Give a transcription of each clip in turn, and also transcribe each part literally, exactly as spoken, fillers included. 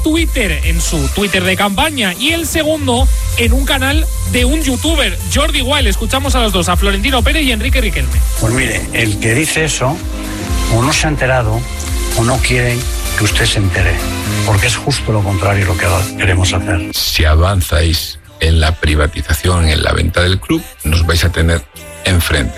Twitter, en su Twitter de campaña, y el segundo en un canal de un youtuber, Jordi Wild. Escuchamos a los dos, a Florentino Pérez y Enrique Riquelme. Pues mire, el que dice eso o no se ha enterado o no quiere que usted se entere, porque es justo lo contrario lo que queremos hacer. Si avanzáis en la privatización, en la venta del club, nos vais a tener enfrente.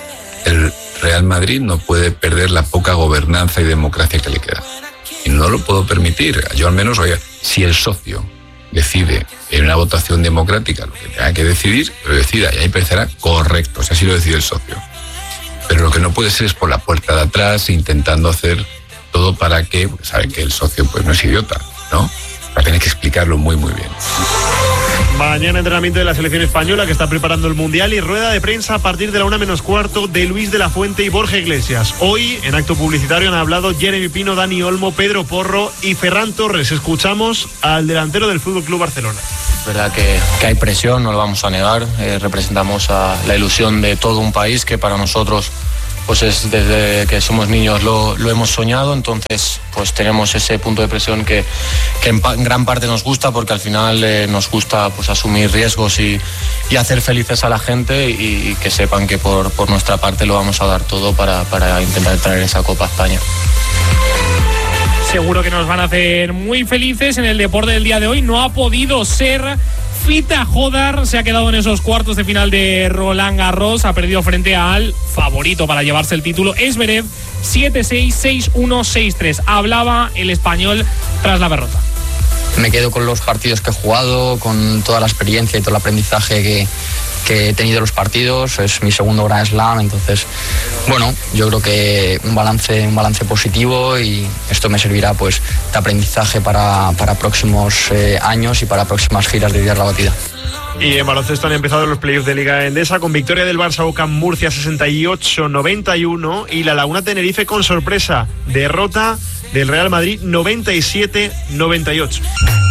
El Real Madrid no puede perder la poca gobernanza y democracia que le queda. Y no lo puedo permitir. Yo al menos, oiga, si el socio decide en una votación democrática lo que tenga que decidir, lo decida y ahí parecerá correcto, o sea, así lo decide el socio. Pero lo que no puede ser es por la puerta de atrás, intentando hacer todo para que, pues, sabe que el socio pues no es idiota, ¿no? Va a tener que explicarlo muy, muy bien. Mañana entrenamiento de la selección española que está preparando el Mundial y rueda de prensa a partir de la una menos cuarto de Luis de la Fuente y Borja Iglesias. Hoy, en acto publicitario, han hablado Jeremy Pino, Dani Olmo, Pedro Porro y Ferran Torres. Escuchamos al delantero del F C Barcelona. Es verdad que, que hay presión, no lo vamos a negar. Eh, representamos a la ilusión de todo un país que para nosotros pues es desde que somos niños lo, lo hemos soñado, entonces pues tenemos ese punto de presión que, que en, pa, en gran parte nos gusta, porque al final eh, nos gusta pues asumir riesgos y, y hacer felices a la gente, y, y que sepan que por, por nuestra parte lo vamos a dar todo para, para intentar traer esa Copa a España. Seguro que nos van a hacer muy felices. En el deporte del día de hoy no ha podido ser. Fita Jodar se ha quedado en esos cuartos de final de Roland Garros, ha perdido frente al favorito para llevarse el título, Zverev, siete seis, seis uno, seis tres. Hablaba el español tras la derrota. Me quedo con los partidos que he jugado, con toda la experiencia y todo el aprendizaje que, que he tenido en los partidos. Es mi segundo Grand Slam, entonces, bueno, yo creo que un balance, un balance positivo, y esto me servirá pues de aprendizaje para, para próximos eh, años y para próximas giras de Villar la Batida. Y en baloncesto han empezado los playoffs de Liga Endesa con victoria del Barça Ocam Murcia sesenta y ocho noventa y uno y la Laguna Tenerife con sorpresa derrota del Real Madrid noventa y siete noventa y ocho.